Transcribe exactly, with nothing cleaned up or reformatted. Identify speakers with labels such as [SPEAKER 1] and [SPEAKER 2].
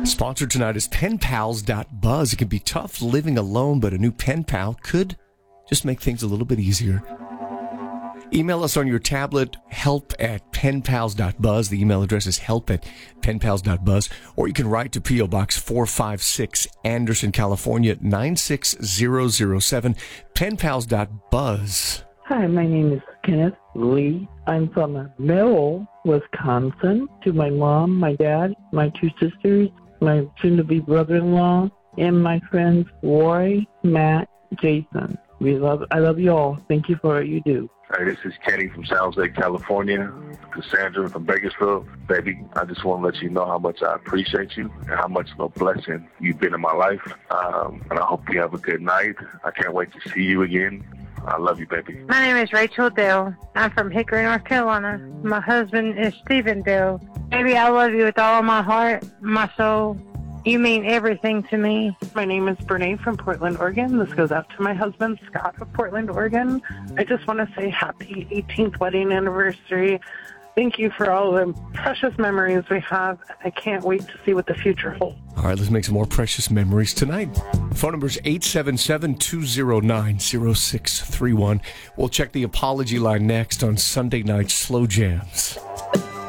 [SPEAKER 1] Sponsored tonight is pen pals dot buzz. It can be tough living alone, but a new pen pal could just make things a little bit easier. Email us on your tablet, help at pen pals dot buzz. The email address is help at pen pals dot buzz. Or you can write to P O. Box four five six, Anderson, California, nine six zero zero seven, pen pals dot buzz.
[SPEAKER 2] Hi, my name is Kenneth Lee. I'm from Merrill, Wisconsin. To my mom, my dad, my two sisters, my soon-to-be brother-in-law, and my friends Roy, Matt, Jason. We love. I love you all. Thank you for what you do.
[SPEAKER 3] Hey, this is Kenny from Sounds Lake, California. Cassandra from Bakersfield. Baby, I just want to let you know how much I appreciate you and how much of a blessing you've been in my life. Um, and I hope you have a good night. I can't wait to see you again. I love you, baby.
[SPEAKER 4] My name is Rachel Dell. I'm from Hickory, North Carolina. My husband is Stephen Dell. Baby, I love you with all my heart, my soul. You mean everything to me.
[SPEAKER 5] My name is Brene from Portland, Oregon. This goes out to my husband, Scott of Portland, Oregon. I just want to say happy eighteenth wedding anniversary. Thank you for all the precious memories we have. I can't wait to see what the future holds.
[SPEAKER 1] All right, let's make some more precious memories tonight. Phone number is eight seven seven, two zero nine, zero six three one. We'll check the apology line next on Sunday Night Slow Jams.